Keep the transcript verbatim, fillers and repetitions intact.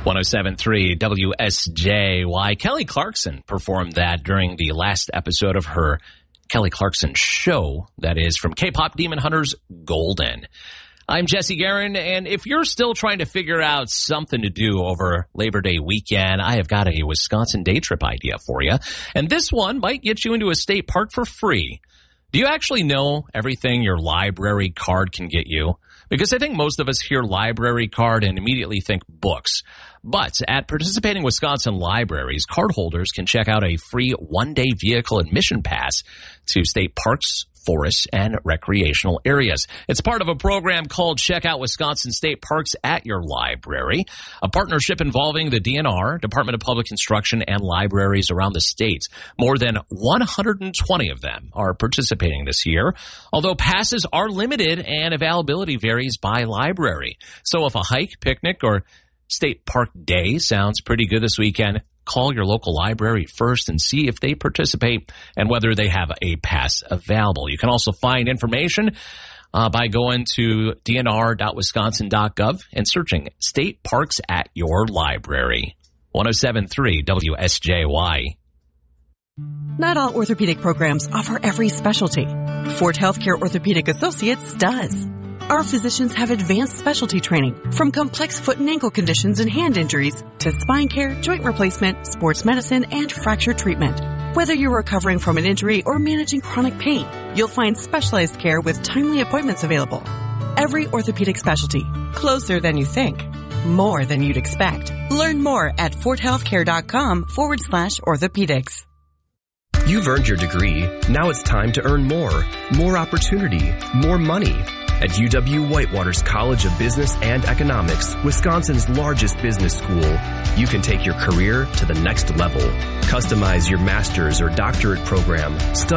one oh seven point three W S J Y. Kelly Clarkson performed that during the last episode of her Kelly Clarkson Show, that is from K-Pop Demon Hunters Golden. I'm Jesse Guerin, and if you're still trying to figure out something to do over Labor Day weekend, I have got a Wisconsin day trip idea for you. And this one might get you into a state park for free. Do you actually know everything your library card can get you? Because I think most of us hear library card and immediately think books. But at participating Wisconsin libraries, cardholders can check out a free one-day vehicle admission pass to state parks, forests, and recreational areas. It's part of a program called Check Out Wisconsin State Parks at Your Library, a partnership involving the D N R, Department of Public Instruction, and libraries around the state. More than one hundred twenty of them are participating this year, although passes are limited and availability varies by library. So if a hike, picnic, or state park day sounds pretty good this weekend, call your local library first and see if they participate and whether they have a pass available. You can also find information uh, by going to d n r dot wisconsin dot gov and searching State Parks at Your Library. one oh seven point three W S J Y. Not all orthopedic programs offer every specialty. Fort Healthcare Orthopedic Associates does. Our physicians have advanced specialty training, from complex foot and ankle conditions and hand injuries to spine care, joint replacement, sports medicine, and fracture treatment. Whether you're recovering from an injury or managing chronic pain, you'll find specialized care with timely appointments available. Every orthopedic specialty, closer than you think, more than you'd expect. Learn more at forthealthcare.com forward slash orthopedics. You've earned your degree. Now it's time to earn more. More opportunity. More money. At U W-Whitewater's College of Business and Economics, Wisconsin's largest business school, you can take your career to the next level. Customize your master's or doctorate program. Study